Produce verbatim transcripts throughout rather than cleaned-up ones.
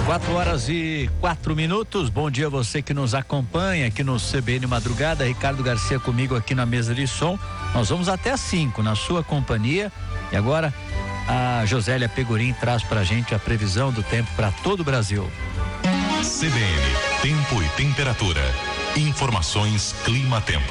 Quatro horas e quatro minutos. Bom dia a você que nos acompanha aqui no C B N Madrugada. Ricardo Garcia comigo aqui na mesa de som. Nós vamos até às cinco na sua companhia. E agora a Josélia Pegorim traz pra gente a previsão do tempo para todo o Brasil. C B N, tempo e temperatura. Informações Clima-Tempo.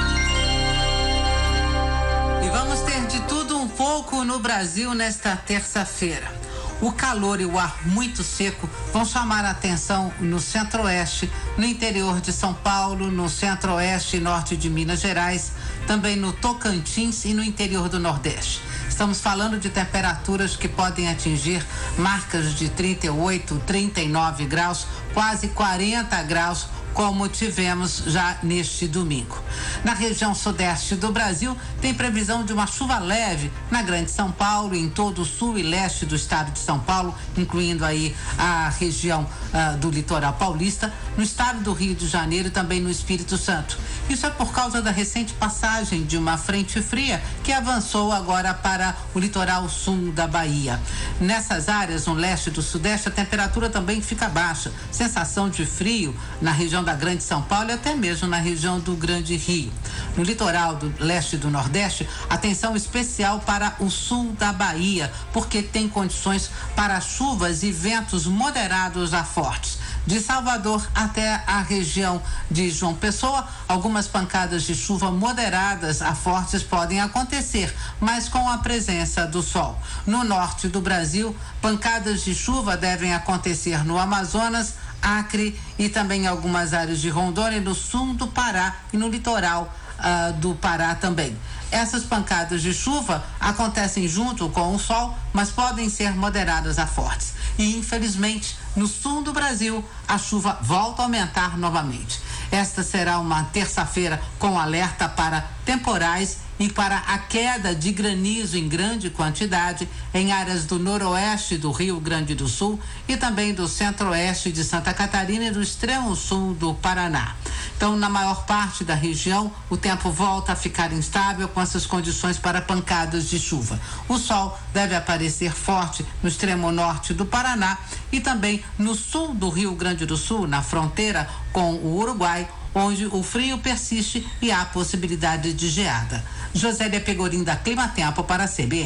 E vamos ter de tudo um pouco no Brasil nesta terça-feira. O calor e o ar muito seco vão chamar a atenção no centro-oeste, no interior de São Paulo, no centro-oeste e norte de Minas Gerais, também no Tocantins e no interior do Nordeste. Estamos falando de temperaturas que podem atingir marcas de trinta e oito, trinta e nove graus, quase quarenta graus, como tivemos já neste domingo. Na região sudeste do Brasil, tem previsão de uma chuva leve na Grande São Paulo, em todo o sul e leste do estado de São Paulo, incluindo aí a região uh, do litoral paulista, no estado do Rio de Janeiro e também no Espírito Santo. Isso é por causa da recente passagem de uma frente fria que avançou agora para o litoral sul da Bahia. Nessas áreas, no leste e do sudeste, a temperatura também fica baixa. Sensação de frio na região da Grande São Paulo e até mesmo na região do Grande Rio. No litoral do leste e do nordeste, atenção especial para o sul da Bahia, porque tem condições para chuvas e ventos moderados a fortes. De Salvador até a região de João Pessoa, algumas pancadas de chuva moderadas a fortes podem acontecer, mas com a presença do sol. No norte do Brasil, pancadas de chuva devem acontecer no Amazonas, Acre e também em algumas áreas de Rondônia, no sul do Pará e no litoral uh, do Pará também. Essas pancadas de chuva acontecem junto com o sol, mas podem ser moderadas a fortes. E, infelizmente, no sul do Brasil, a chuva volta a aumentar novamente. Esta será uma terça-feira com alerta para temporais e para a queda de granizo em grande quantidade em áreas do noroeste do Rio Grande do Sul e também do centro-oeste de Santa Catarina e do extremo sul do Paraná. Então, na maior parte da região, o tempo volta a ficar instável com essas condições para pancadas de chuva. O sol deve aparecer forte no extremo norte do Paraná e também no sul do Rio Grande do Sul, na fronteira com o Uruguai, onde o frio persiste e há possibilidade de geada. Josélia Pegorim, da Clima-Tempo, para a C B N.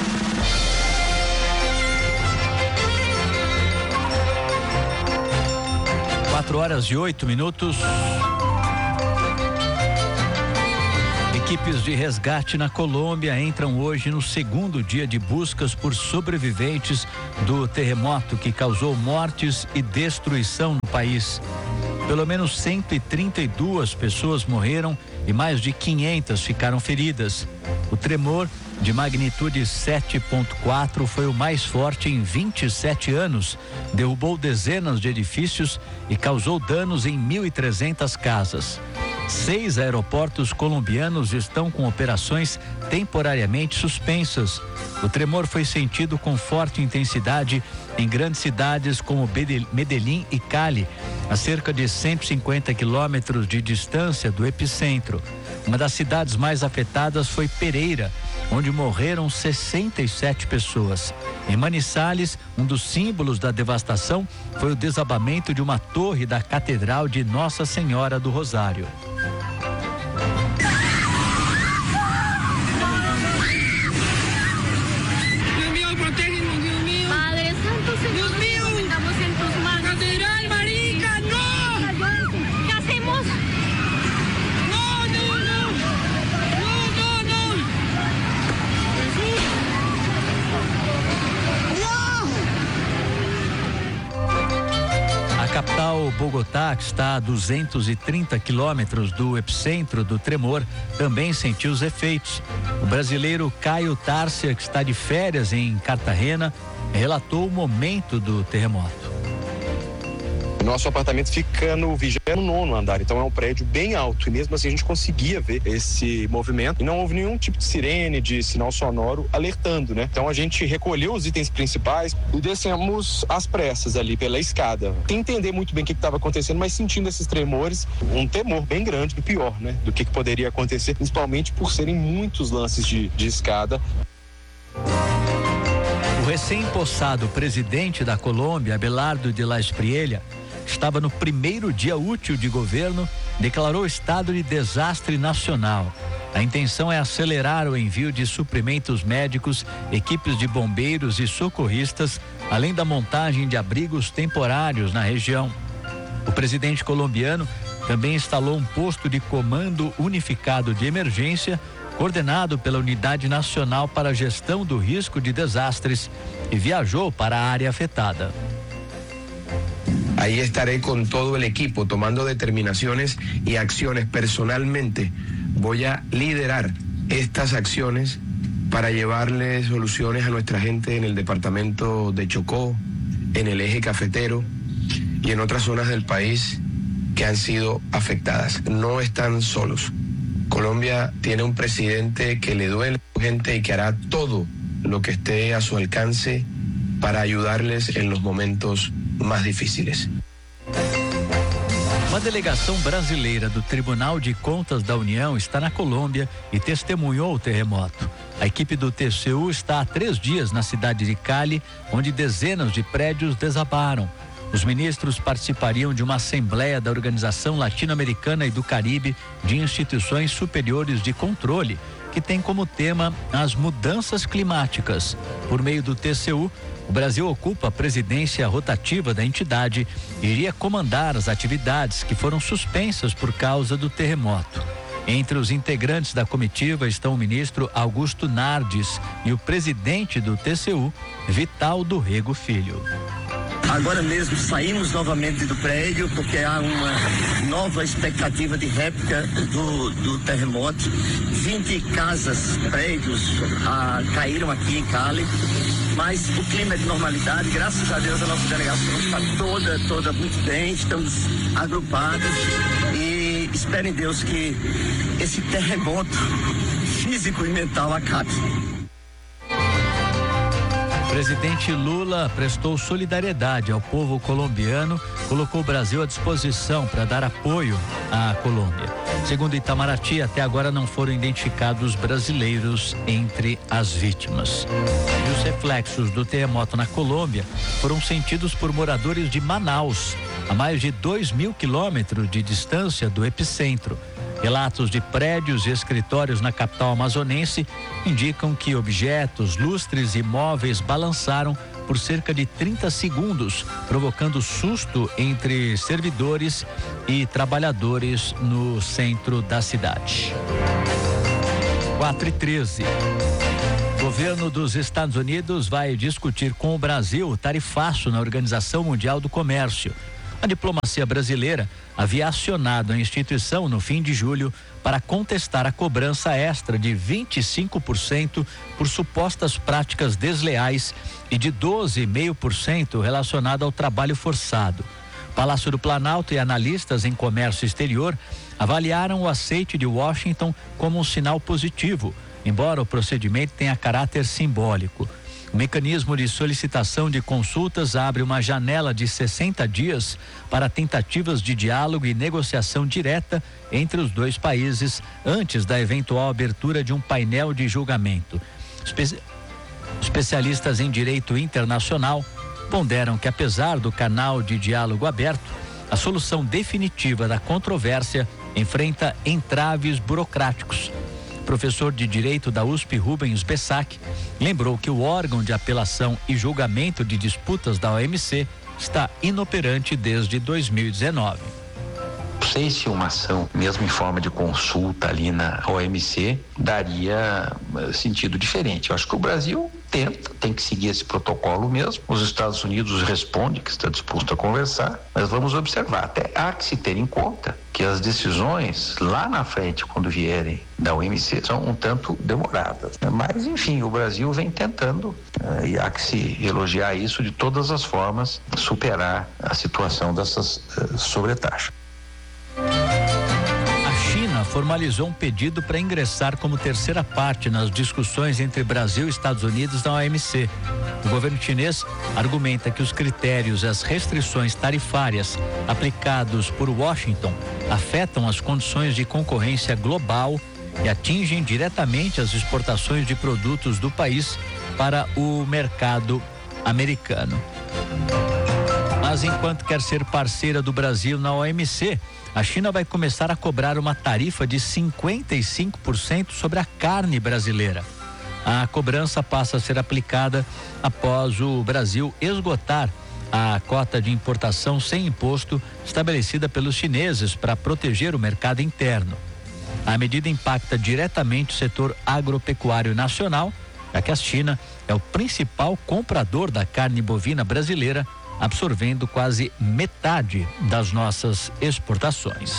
Quatro horas e oito minutos. Equipes de resgate na Colômbia entram hoje no segundo dia de buscas por sobreviventes do terremoto que causou mortes e destruição no país. Pelo menos cento e trinta e duas pessoas morreram e mais de quinhentas ficaram feridas. O tremor, de magnitude sete ponto quatro, foi o mais forte em vinte e sete anos. Derrubou dezenas de edifícios e causou danos em mil e trezentas casas. Seis aeroportos colombianos estão com operações temporariamente suspensas. O tremor foi sentido com forte intensidade em grandes cidades como Medellín e Cali, a cerca de cento e cinquenta quilômetros de distância do epicentro. Uma das cidades mais afetadas foi Pereira, onde morreram sessenta e sete pessoas. Em Manizales, um dos símbolos da devastação foi o desabamento de uma torre da Catedral de Nossa Senhora do Rosário. A capital Bogotá, que está a duzentos e trinta quilômetros do epicentro do tremor, também sentiu os efeitos. O brasileiro Caio Tárcia, que está de férias em Cartagena, relatou o momento do terremoto. Nosso apartamento fica no vigésimo nono andar, então é um prédio bem alto e mesmo assim a gente conseguia ver esse movimento e não houve nenhum tipo de sirene, de sinal sonoro alertando, né? Então a gente recolheu os itens principais e descemos às pressas ali pela escada. Sem entender muito bem o que estava acontecendo, mas sentindo esses tremores, um temor bem grande do pior, né? Do que, que poderia acontecer, principalmente por serem muitos lances de, de escada. O recém-possado presidente da Colômbia, Abelardo de la Espriella, estava no primeiro dia útil de governo, declarou estado de desastre nacional. A intenção é acelerar o envio de suprimentos médicos, equipes de bombeiros e socorristas, além da montagem de abrigos temporários na região. O presidente colombiano também instalou um posto de comando unificado de emergência, coordenado pela Unidade Nacional para a Gestão do Risco de Desastres, e viajou para a área afetada. Ahí estaré con todo el equipo tomando determinaciones y acciones personalmente. Voy a liderar estas acciones para llevarle soluciones a nuestra gente en el departamento de Chocó, en el eje cafetero y en otras zonas del país que han sido afectadas. No están solos. Colombia tiene un presidente que le duele a su gente y que hará todo lo que esté a su alcance para ayudarles en los momentos mais difíceis. Uma delegação brasileira do Tribunal de Contas da União está na Colômbia e testemunhou o terremoto. A equipe do T C U está há três dias na cidade de Cali, onde dezenas de prédios desabaram. Os ministros participariam de uma assembleia da Organização Latino-Americana e do Caribe de Instituições Superiores de Controle, que tem como tema as mudanças climáticas. Por meio do T C U, o Brasil ocupa a presidência rotativa da entidade e iria comandar as atividades que foram suspensas por causa do terremoto. Entre os integrantes da comitiva estão o ministro Augusto Nardes e o presidente do T C U, Vital do Rego Filho. Agora mesmo saímos novamente do prédio porque há uma nova expectativa de réplica do, do terremoto. vinte casas, prédios ah, caíram aqui em Cali, mas o clima é de normalidade. Graças a Deus a nossa delegação está toda, toda muito bem, estamos agrupados e espero em Deus que esse terremoto físico e mental acabe. O presidente Lula prestou solidariedade ao povo colombiano, colocou o Brasil à disposição para dar apoio à Colômbia. Segundo Itamaraty, até agora não foram identificados brasileiros entre as vítimas. E os reflexos do terremoto na Colômbia foram sentidos por moradores de Manaus, a mais de dois mil quilômetros de distância do epicentro. Relatos de prédios e escritórios na capital amazonense indicam que objetos, lustres e móveis balançaram por cerca de trinta segundos, provocando susto entre servidores e trabalhadores no centro da cidade. quatro e treze. O governo dos Estados Unidos vai discutir com o Brasil o tarifaço na Organização Mundial do Comércio. A diplomacia brasileira havia acionado a instituição no fim de julho para contestar a cobrança extra de vinte e cinco por cento por supostas práticas desleais e de doze vírgula cinco por cento relacionada ao trabalho forçado. Palácio do Planalto e analistas em comércio exterior avaliaram o aceite de Washington como um sinal positivo, embora o procedimento tenha caráter simbólico. O mecanismo de solicitação de consultas abre uma janela de sessenta dias para tentativas de diálogo e negociação direta entre os dois países antes da eventual abertura de um painel de julgamento. Espe- Especialistas em direito internacional ponderam que, apesar do canal de diálogo aberto, a solução definitiva da controvérsia enfrenta entraves burocráticos. Professor de Direito da U S P, Rubens Bessac, lembrou que o órgão de apelação e julgamento de disputas da O M C está inoperante desde dois mil e dezenove. Não sei se uma ação, mesmo em forma de consulta ali na O M C, daria sentido diferente. Eu acho que o Brasil tenta, tem que seguir esse protocolo mesmo. Os Estados Unidos respondem que está disposto a conversar, mas vamos observar. Até há que se ter em conta que as decisões lá na frente, quando vierem da O M C, são um tanto demoradas. Mas, enfim, o Brasil vem tentando, eh, e há que se elogiar isso de todas as formas, superar a situação dessas eh, sobretaxas. A China formalizou um pedido para ingressar como terceira parte nas discussões entre Brasil e Estados Unidos na O M C. O governo chinês argumenta que os critérios e as restrições tarifárias aplicados por Washington afetam as condições de concorrência global e atingem diretamente as exportações de produtos do país para o mercado americano. Mas enquanto quer ser parceira do Brasil na O M C, a China vai começar a cobrar uma tarifa de cinquenta e cinco por cento sobre a carne brasileira. A cobrança passa a ser aplicada após o Brasil esgotar a cota de importação sem imposto estabelecida pelos chineses para proteger o mercado interno. A medida impacta diretamente o setor agropecuário nacional, já que a China é o principal comprador da carne bovina brasileira, absorvendo quase metade das nossas exportações.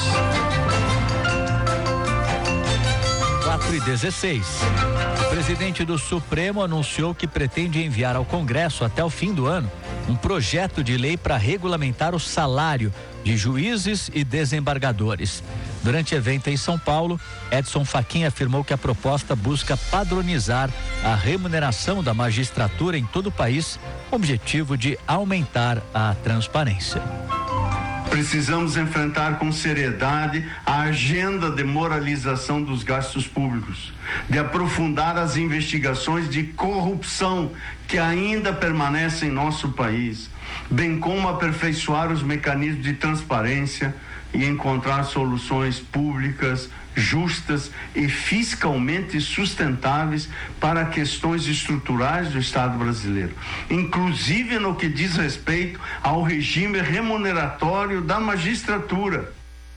quatro e dezesseis. O presidente do Supremo anunciou que pretende enviar ao Congresso até o fim do ano um projeto de lei para regulamentar o salário de juízes e desembargadores. Durante evento em São Paulo, Edson Fachin afirmou que a proposta busca padronizar a remuneração da magistratura em todo o país, com o objetivo de aumentar a transparência. Precisamos enfrentar com seriedade a agenda de moralização dos gastos públicos, de aprofundar as investigações de corrupção que ainda permanecem em nosso país, bem como aperfeiçoar os mecanismos de transparência e encontrar soluções públicas, justas e fiscalmente sustentáveis para questões estruturais do Estado brasileiro, inclusive no que diz respeito ao regime remuneratório da magistratura.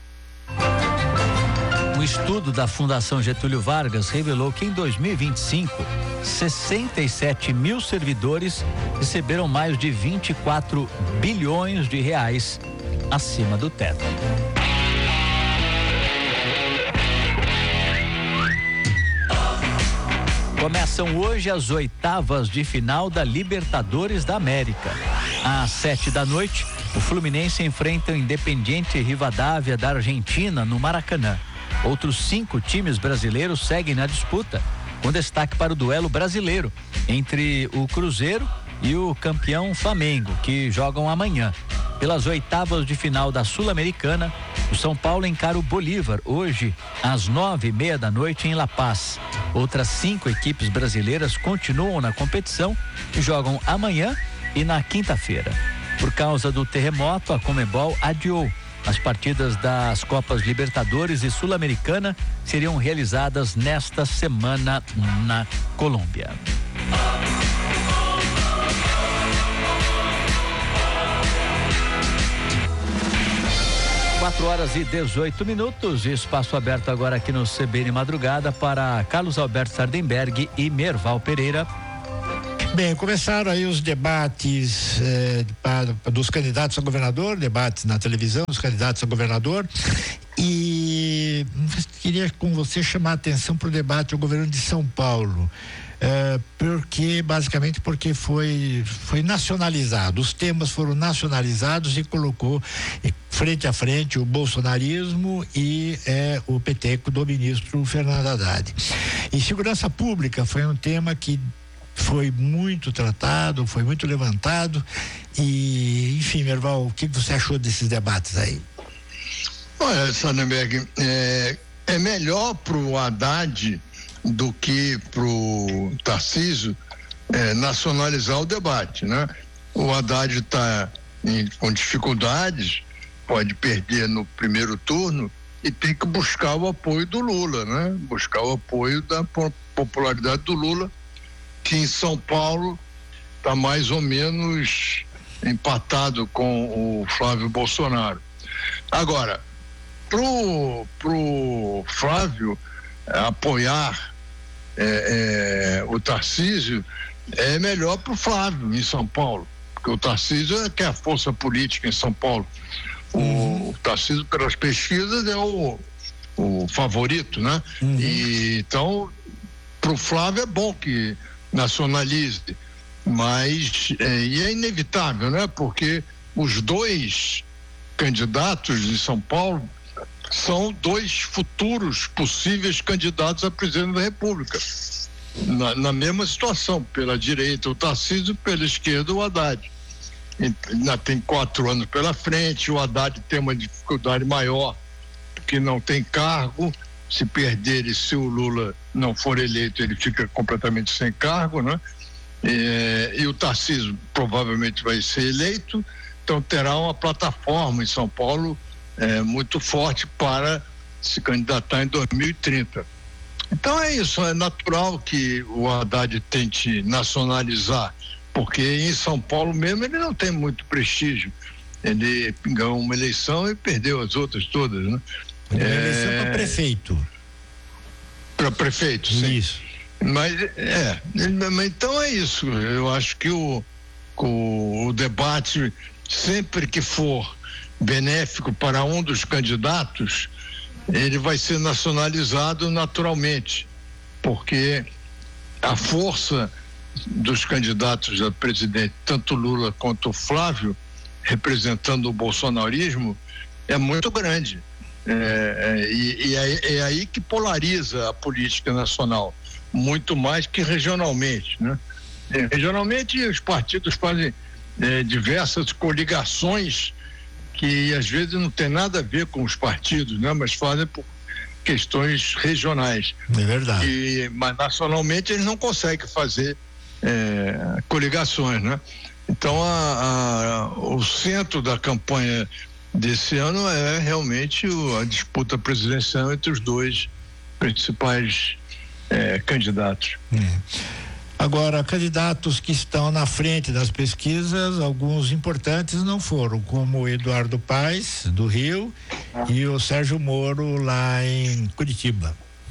Um estudo da Fundação Getúlio Vargas revelou que em dois mil e vinte e cinco, sessenta e sete mil servidores receberam mais de vinte e quatro bilhões de reais acima do teto. Começam hoje as oitavas de final da Libertadores da América. Às sete da noite, o Fluminense enfrenta o Independiente Rivadavia da Argentina no Maracanã. Outros cinco times brasileiros seguem na disputa, com destaque para o duelo brasileiro entre o Cruzeiro e o campeão Flamengo, que jogam amanhã. Pelas oitavas de final da Sul-Americana, o São Paulo encara o Bolívar hoje às nove e meia da noite em La Paz. Outras cinco equipes brasileiras continuam na competição e jogam amanhã e na quinta-feira. Por causa do terremoto, a Conmebol adiou. As partidas das Copas Libertadores e Sul-Americana seriam realizadas nesta semana na Colômbia. quatro horas e dezoito minutos, espaço aberto agora aqui no C B N Madrugada para Carlos Alberto Sardenberg e Merval Pereira. Bem, começaram aí os debates eh, para, dos candidatos a governador, debates na televisão dos candidatos a governador, e queria com você chamar a atenção para o debate ao governo de São Paulo. É, porque basicamente porque foi foi nacionalizado, os temas foram nacionalizados e colocou frente a frente o bolsonarismo e é, o peteco do ministro Fernando Haddad. E segurança pública foi um tema que foi muito tratado, foi muito levantado e, enfim, Merval, o que você achou desses debates aí? Olha, Sardenberg, é, é melhor pro Haddad do que pro Tarcísio é, nacionalizar o debate, né? O Haddad está com dificuldades, pode perder no primeiro turno e tem que buscar o apoio do Lula, né? Buscar o apoio da popularidade do Lula, que em São Paulo está mais ou menos empatado com o Flávio Bolsonaro. Agora, pro, pro Flávio é, apoiar É, é, o Tarcísio é melhor para o Flávio em São Paulo, porque o Tarcísio é que é a força política em São Paulo. O, uhum. o Tarcísio, pelas pesquisas, é o, o favorito, né? Uhum. E, então, para o Flávio é bom que nacionalize, mas é, e é inevitável, né? Porque os dois candidatos de São Paulo são dois futuros possíveis candidatos a presidente da República, na, na mesma situação, pela direita o Tarcísio, pela esquerda o Haddad. Ainda tem quatro anos pela frente, o Haddad tem uma dificuldade maior, porque não tem cargo, se perder e se o Lula não for eleito, ele fica completamente sem cargo, né? É, e o Tarcísio provavelmente vai ser eleito, então terá uma plataforma em São Paulo é, muito forte para se candidatar em dois mil e trinta. Então é isso, é natural que o Haddad tente nacionalizar, porque em São Paulo mesmo ele não tem muito prestígio. Ele ganhou uma eleição e perdeu as outras todas, né? Uma é... eleição para prefeito. Para prefeito, sim. Isso. Mas, é, então é isso. Eu acho que o, o, o debate, sempre que for benéfico para um dos candidatos, ele vai ser nacionalizado naturalmente, porque a força dos candidatos a presidente, tanto Lula quanto Flávio, representando o bolsonarismo, é muito grande. É, é, e, e é, é aí que polariza a política nacional, muito mais que regionalmente, né? É, regionalmente os partidos fazem é, diversas coligações que às vezes não tem nada a ver com os partidos, né? Mas fazem por questões regionais. É verdade. E, mas nacionalmente eles não conseguem fazer é, coligações, né? Então a, a, o centro da campanha desse ano é realmente o, a disputa presidencial entre os dois principais é, candidatos. É. Agora, candidatos que estão na frente das pesquisas, alguns importantes não foram, como o Eduardo Paes, do Rio, e o Sérgio Moro, lá em Curitiba.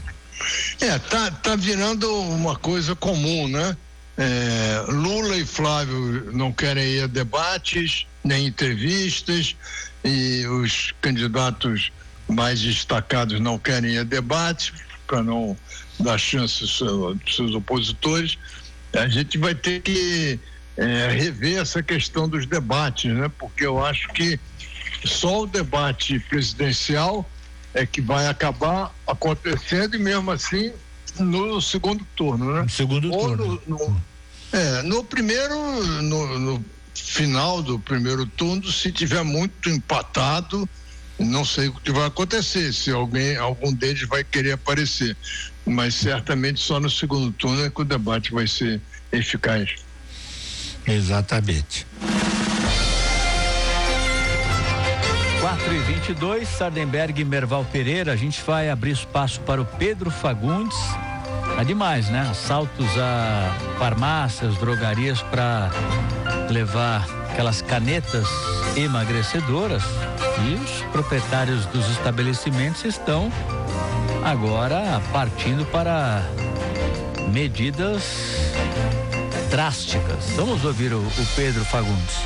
É, tá, tá virando uma coisa comum, né? É, Lula e Flávio não querem ir a debates, nem entrevistas, e os candidatos mais destacados não querem ir a debates, para não dar chance aos seus, seus opositores. A gente vai ter que é, rever essa questão dos debates, né? Porque eu acho que só o debate presidencial é que vai acabar acontecendo, e mesmo assim no segundo turno, né? No segundo Ou turno. No, no, é, no primeiro, no, no final do primeiro turno, se tiver muito empatado, não sei o que vai acontecer, se alguém, algum deles vai querer aparecer, mas certamente só no segundo turno é que o debate vai ser eficaz. Exatamente. quatro e vinte e dois, Sardenberg e Merval Pereira. A gente vai abrir espaço para o Pedro Fagundes. É demais, né? Assaltos a farmácias, drogarias para levar aquelas canetas emagrecedoras, e os proprietários dos estabelecimentos estão agora partindo para medidas drásticas. Vamos ouvir o, o Pedro Fagundes.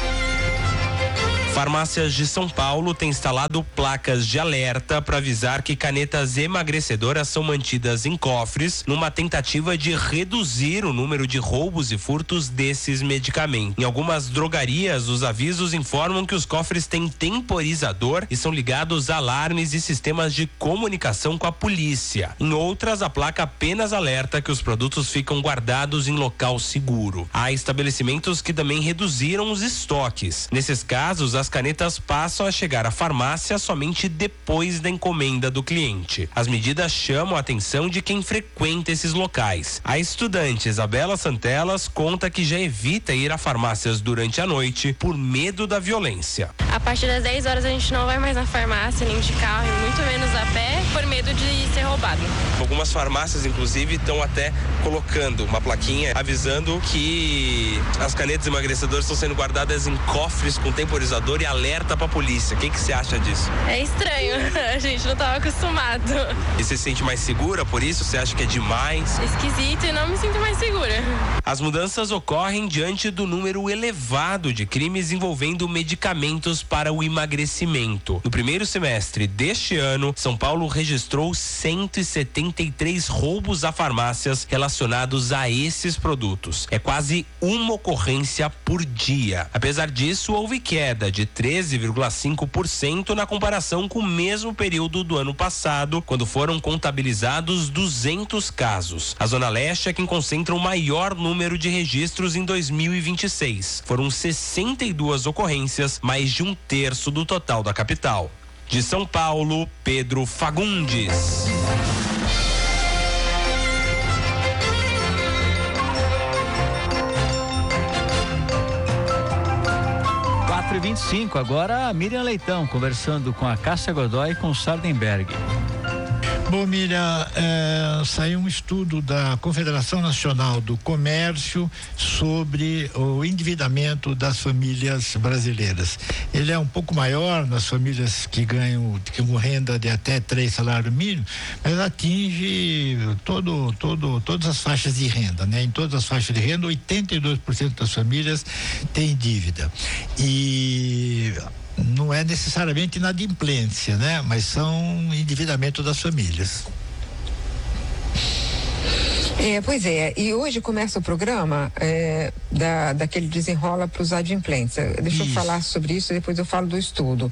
Farmácias de São Paulo têm instalado placas de alerta para avisar que canetas emagrecedoras são mantidas em cofres, numa tentativa de reduzir o número de roubos e furtos desses medicamentos. Em algumas drogarias, os avisos informam que os cofres têm temporizador e são ligados a alarmes e sistemas de comunicação com a polícia. Em outras, a placa apenas alerta que os produtos ficam guardados em local seguro. Há estabelecimentos que também reduziram os estoques. Nesses casos, as canetas passam a chegar à farmácia somente depois da encomenda do cliente. As medidas chamam a atenção de quem frequenta esses locais. A estudante Isabela Santelas conta que já evita ir a farmácias durante a noite por medo da violência. A partir das dez horas a gente não vai mais na farmácia, nem de carro, e muito menos a pé, por medo de ser roubado. Algumas farmácias, inclusive, estão até colocando uma plaquinha avisando que as canetas emagrecedoras estão sendo guardadas em cofres com temporizador e alerta pra polícia. O que que você acha disso? É estranho, a gente não estava acostumado. E você se sente mais segura por isso? Você acha que é demais? Esquisito, e não me sinto mais segura. As mudanças ocorrem diante do número elevado de crimes envolvendo medicamentos para o emagrecimento. No primeiro semestre deste ano, São Paulo registrou cento e setenta e três roubos a farmácias relacionados a esses produtos. É quase uma ocorrência por dia. Apesar disso, houve queda de treze vírgula cinco por cento na comparação com o mesmo período do ano passado, quando foram contabilizados duzentos casos. A Zona Leste é quem concentra o maior número de registros em dois mil e vinte e seis. Foram sessenta e duas ocorrências, mais de um terço do total da capital. De São Paulo, Pedro Fagundes. quatro e vinte e cinco, agora a Miriam Leitão conversando com a Cássia Godoy e com o Sardenberg. Bom, Miriam, é, saiu um estudo da Confederação Nacional do Comércio sobre o endividamento das famílias brasileiras. Ele é um pouco maior nas famílias que ganham que uma renda de até três salários mínimos, mas atinge todo, todo, todas as faixas de renda, né? Em todas as faixas de renda, oitenta e dois por cento das famílias têm dívida. E não é necessariamente inadimplência, né? Mas são endividamento das famílias. É, pois é, e hoje começa o programa é, da, daquele desenrola para os adimplentes. Deixa isso. eu falar sobre isso, depois eu falo do estudo.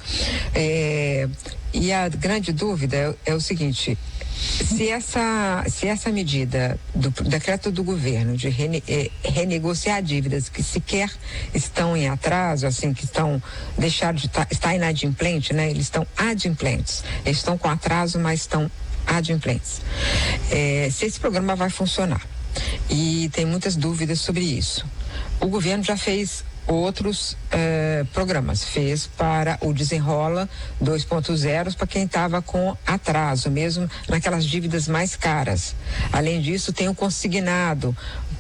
É, e a grande dúvida é, é o seguinte: se essa, se essa medida do decreto do governo de rene, eh, renegociar dívidas que sequer estão em atraso, assim, que estão deixaram de tá, estar inadimplente, né? Eles estão adimplentes, eles estão com atraso, mas estão adimplentes. É, se esse programa vai funcionar. E tem muitas dúvidas sobre isso. O governo já fez outros eh, programas, fez para o Desenrola dois ponto zero para quem estava com atraso, mesmo naquelas dívidas mais caras. Além disso, tem o consignado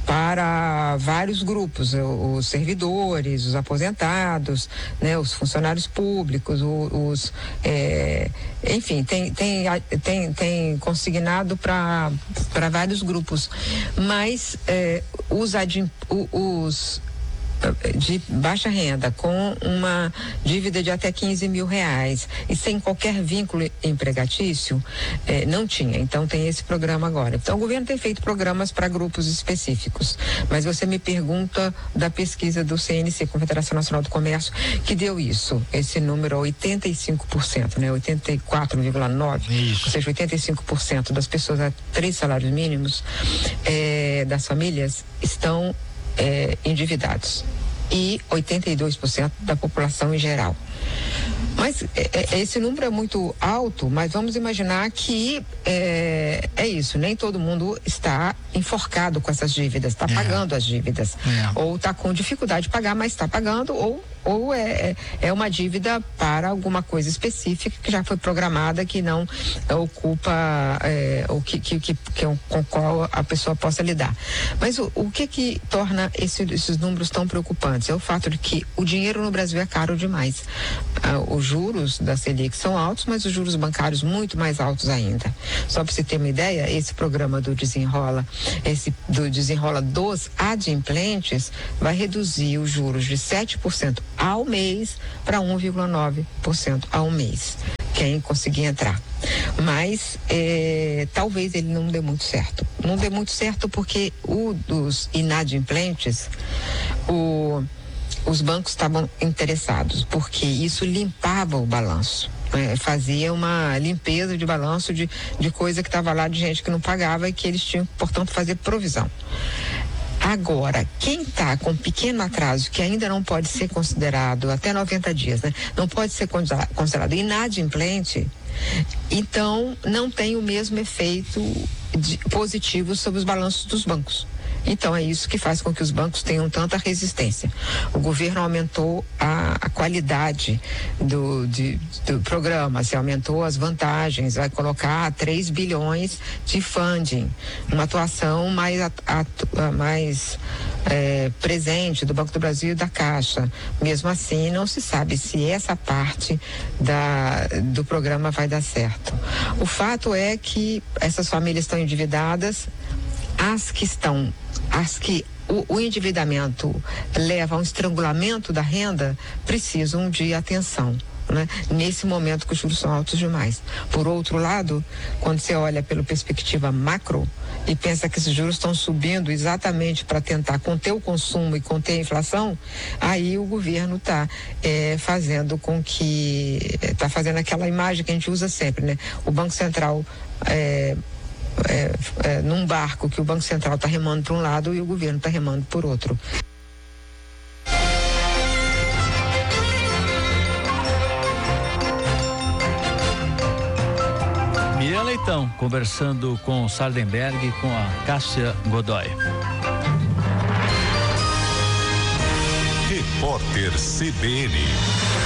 para vários grupos, os servidores, os aposentados, né, os funcionários públicos, os, os eh, enfim, tem, tem, tem, tem consignado para para vários grupos, mas eh, os, adim, os de baixa renda com uma dívida de até quinze mil reais e sem qualquer vínculo empregatício, eh, não tinha. Então tem esse programa agora. Então o governo tem feito programas para grupos específicos, mas você me pergunta da pesquisa do C N C, Confederação Nacional do Comércio, que deu isso, esse número oitenta e cinco por cento, né? oitenta e quatro vírgula nove por cento, ou seja, oitenta e cinco por cento das pessoas a três salários mínimos eh, das famílias estão É, endividados, e oitenta e dois por cento da população em geral. Mas é, esse número é muito alto, mas vamos imaginar que é, é isso, nem todo mundo está enforcado com essas dívidas, está é. pagando as dívidas, é. ou está com dificuldade de pagar, mas está pagando, ou ou é, é uma dívida para alguma coisa específica que já foi programada, que não é, ocupa é, o que, que, que, que com qual a pessoa possa lidar. Mas o, o que que torna esse, esses números tão preocupantes? É o fato de que o dinheiro no Brasil é caro demais. Ah, os juros da Selic são altos, mas os juros bancários muito mais altos ainda. Só para você ter uma ideia, esse programa do Desenrola, esse do Desenrola dos adimplentes, vai reduzir os juros de sete por cento ao mês para um vírgula nove por cento ao mês, quem conseguir entrar. Mas eh, talvez ele não dê muito certo. Não dê muito certo porque o dos inadimplentes, o, os bancos estavam interessados, porque isso limpava o balanço. É, fazia uma limpeza de balanço de, de coisa que estava lá de gente que não pagava e que eles tinham, portanto, fazer provisão. Agora, quem está com pequeno atraso, que ainda não pode ser considerado, até noventa dias, né? Não pode ser considerado inadimplente, então não tem o mesmo efeito de, positivo sobre os balanços dos bancos. Então é isso que faz com que os bancos tenham tanta resistência. O governo aumentou a, a qualidade do, de, do programa, se aumentou as vantagens, vai colocar três bilhões de funding, uma atuação mais, a, a, mais é, presente do Banco do Brasil e da Caixa. Mesmo assim, não se sabe se essa parte da, do programa vai dar certo. O fato é que essas famílias estão endividadas, as que estão, as que o, o endividamento leva a um estrangulamento da renda, precisam de atenção, né? Nesse momento que os juros são altos demais. Por outro lado, quando você olha pela perspectiva macro e pensa que esses juros estão subindo exatamente para tentar conter o consumo e conter a inflação, aí o governo está é, fazendo com que está fazendo aquela imagem que a gente usa sempre, né? O Banco Central é, É, é, num barco que o Banco Central está remando para um lado e o governo está remando por outro. Miriam Leitão conversando com o Sardenberg e com a Cássia Godoy. Repórter C B N.